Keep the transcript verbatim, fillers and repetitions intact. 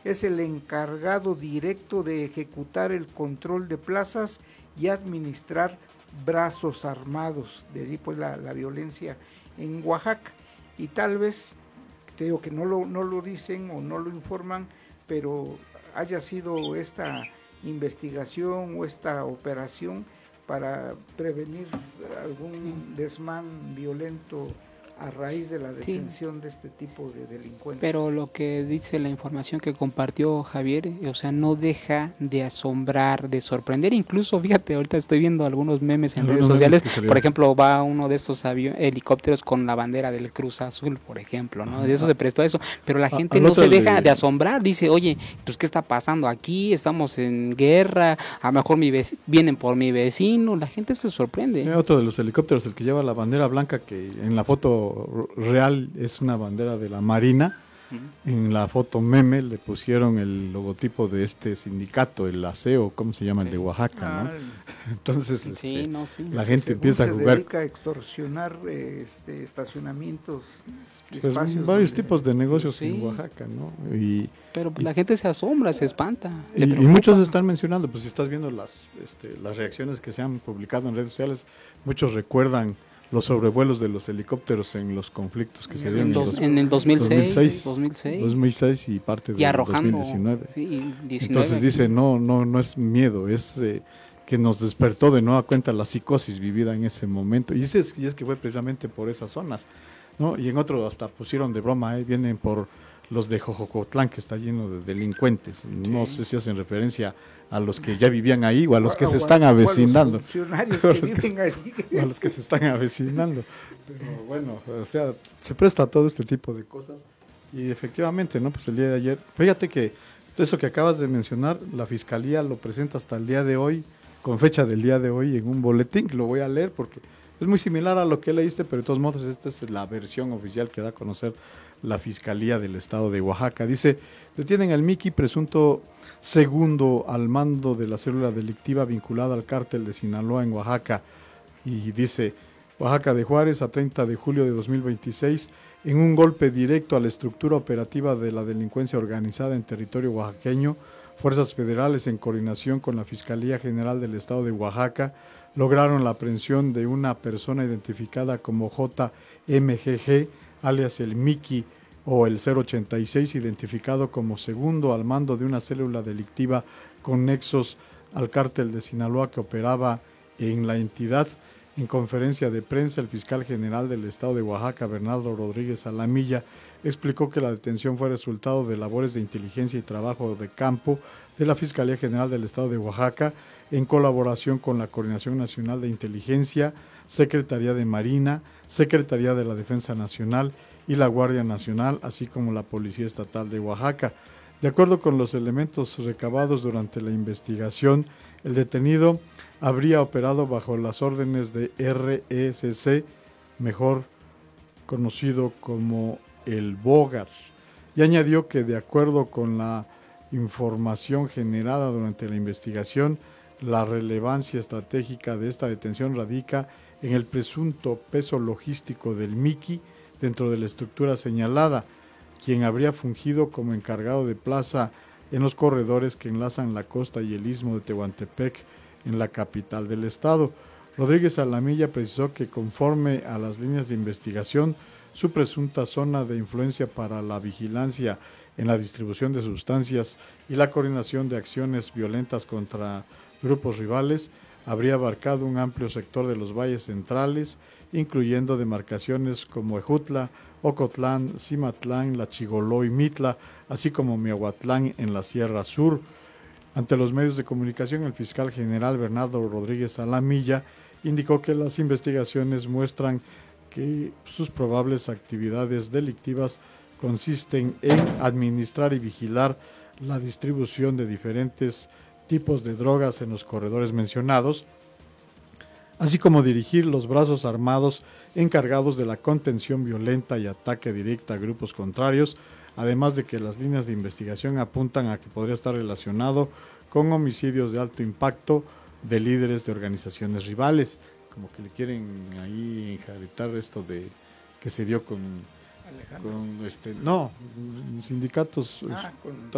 es el encargado directo de ejecutar el control de plazas y administrar brazos armados, de ahí pues la, la violencia en Oaxaca. Y tal vez, te digo que no lo, no lo dicen o no lo informan, pero haya sido esta investigación o esta operación para prevenir algún sí. desmán violento a raíz de la detención sí. de este tipo de delincuentes. Pero lo que dice la información que compartió Javier, o sea, no deja de asombrar, de sorprender. Incluso, fíjate, ahorita estoy viendo algunos memes en algunos redes sociales. Por ejemplo, va uno de estos aviones, helicópteros con la bandera del Cruz Azul, por ejemplo, ¿no? De eso se prestó a eso. Pero la gente no se deja de... de asombrar. Dice, oye, pues, ¿qué está pasando aquí? Estamos en guerra. A lo mejor mi vec- vienen por mi vecino. La gente se sorprende. Hay otro de los helicópteros, el que lleva la bandera blanca, que en la foto real es una bandera de la Marina. Uh-huh. En la foto meme le pusieron el logotipo de este sindicato, el ASEO, ¿cómo se llama? Sí. El de Oaxaca, ¿no? Entonces sí, este, no, sí. la gente empieza a jugar. Se dedica a extorsionar este, estacionamientos, pues espacios. Varios donde... tipos de negocios sí. en Oaxaca, ¿no? Y, Pero pues, y, la gente se asombra, se espanta. Se y, y muchos están mencionando, pues si estás viendo las, este, las reacciones que se han publicado en redes sociales, muchos recuerdan los sobrevuelos de los helicópteros en los conflictos que en se dieron en, dos, en el dos mil seis, dos mil seis, dos mil seis y parte de y arrojando, dos mil diecinueve. Sí, diecinueve. Entonces dice, no, no, no es miedo, es eh, que nos despertó de nueva cuenta la psicosis vivida en ese momento. Y es, y es que fue precisamente por esas zonas, ¿no? Y en otro hasta pusieron de broma, ¿eh? Vienen por los de Jojocotlán, que está lleno de delincuentes. Sí. No sé si hacen referencia a los que ya vivían ahí o a los que o, se están avecinando. O a los que, que viven allí. O a los que se están avecinando. Pero bueno, o sea, se presta a todo este tipo de cosas. Y efectivamente, ¿no? Pues el día de ayer, fíjate que eso que acabas de mencionar, la Fiscalía lo presenta hasta el día de hoy, con fecha del día de hoy, en un boletín, que lo voy a leer porque es muy similar a lo que leíste, pero de todos modos esta es la versión oficial que da a conocer la Fiscalía del Estado de Oaxaca. Dice, detienen al Miki, presunto segundo al mando de la célula delictiva vinculada al cártel de Sinaloa en Oaxaca. Y dice, Oaxaca de Juárez, a treinta de julio de dos mil veintiséis, en un golpe directo a la estructura operativa de la delincuencia organizada en territorio oaxaqueño, fuerzas federales, en coordinación con la Fiscalía General del Estado de Oaxaca, lograron la aprehensión de una persona identificada como J M G G, alias el Miki, o el cero ochenta y seis, identificado como segundo al mando de una célula delictiva con nexos al cártel de Sinaloa que operaba en la entidad. En conferencia de prensa, el fiscal general del Estado de Oaxaca, Bernardo Rodríguez Alamilla, explicó que la detención fue resultado de labores de inteligencia y trabajo de campo de la Fiscalía General del Estado de Oaxaca, en colaboración con la Coordinación Nacional de Inteligencia, Secretaría de Marina, Secretaría de la Defensa Nacional y la Guardia Nacional, así como la Policía Estatal de Oaxaca. De acuerdo con los elementos recabados durante la investigación, el detenido habría operado bajo las órdenes de R S C, mejor conocido como el Bogar, y añadió que de acuerdo con la información generada durante la investigación, la relevancia estratégica de esta detención radica en el presunto peso logístico del Miki dentro de la estructura señalada, quien habría fungido como encargado de plaza en los corredores que enlazan la costa y el istmo de Tehuantepec en la capital del estado. Rodríguez Alamilla precisó que conforme a las líneas de investigación, su presunta zona de influencia para la vigilancia en la distribución de sustancias y la coordinación de acciones violentas contra grupos rivales habría abarcado un amplio sector de los valles centrales, incluyendo demarcaciones como Ejutla, Ocotlán, Cimatlán, La Chigoló y Mitla, así como Miahuatlán en la Sierra Sur. Ante los medios de comunicación, el fiscal general Bernardo Rodríguez Alamilla indicó que las investigaciones muestran que sus probables actividades delictivas consisten en administrar y vigilar la distribución de diferentes tipos de drogas en los corredores mencionados, así como dirigir los brazos armados encargados de la contención violenta y ataque directa a grupos contrarios, además de que las líneas de investigación apuntan a que podría estar relacionado con homicidios de alto impacto de líderes de organizaciones rivales, como que le quieren ahí enjaretar esto de que se dio con, con este, no, sindicatos. Ah, con